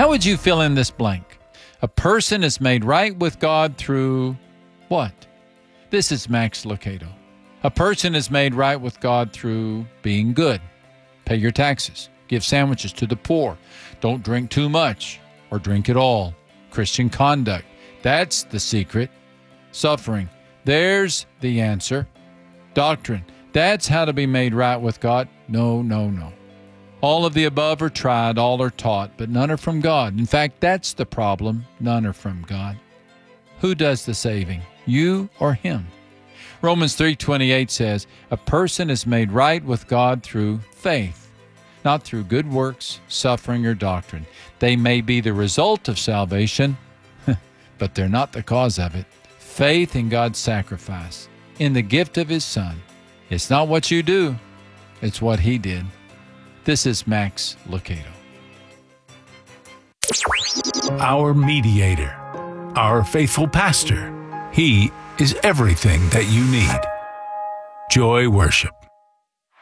How would you fill in this blank? A person is made right with God through what? This is Max Lucado. A person is made right with God through being good. Pay your taxes. Give sandwiches to the poor. Don't drink too much or drink at all. Christian conduct. That's the secret. Suffering. There's the answer. Doctrine. That's how to be made right with God. No. All of the above are tried, all are taught, but none are from God. In fact, that's the problem. None are from God. Who does the saving? You or him? Romans 3:28 says, a person is made right with God through faith, not through good works, suffering, or doctrine. They may be the result of salvation, but they're not the cause of it. Faith in God's sacrifice, in the gift of his Son. It's not what you do, it's what he did. This is Max Lucado. Our mediator, our faithful pastor. He is everything that you need. Joy Worship.